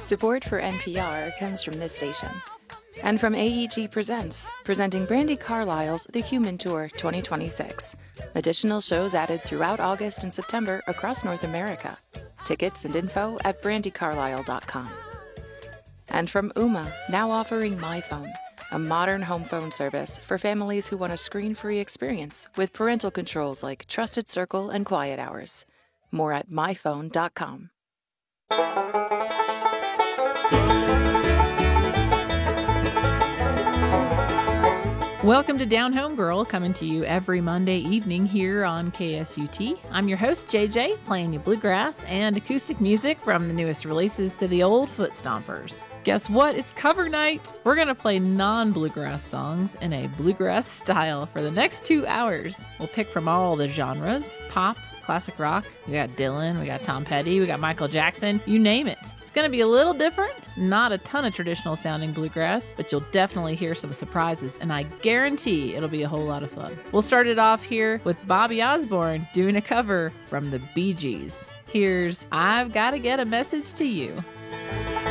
Support for NPR comes from this station. And from AEG Presents, presenting Brandi Carlile's The Human Tour 2026. Additional shows added throughout August and September across North America. Tickets and info at brandicarlisle.com. And from Ooma, now offering MyPhone, a modern home phone service for families who want a screen-free experience with parental controls like Trusted Circle and Quiet Hours. More at myphone.com. Welcome to Down Home Girl, coming to you every Monday evening here on KSUT. I'm your host, JJ, playing you bluegrass and acoustic music from the newest releases to the old foot stompers. Guess what? It's cover night! We're going to play non-bluegrass songs in a bluegrass style for the next 2 hours. We'll pick from all the genres: pop, classic rock, we got Dylan, we got Tom Petty, we got Michael Jackson, you name it. It's going to be a little different, not a ton of traditional sounding bluegrass, but you'll definitely hear some surprises, and I guarantee it'll be a whole lot of fun. We'll start it off here with Bobby Osborne doing a cover from the Bee Gees. Here's I've Gotta Get a Message to You.